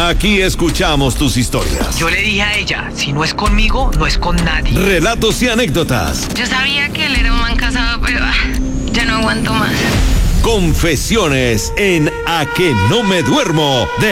Aquí escuchamos tus historias. Yo le dije a ella, si no es conmigo, no es con nadie. Relatos y anécdotas. Yo sabía que él era un man casado, pero ya no aguanto más. Confesiones en A que no me duermo de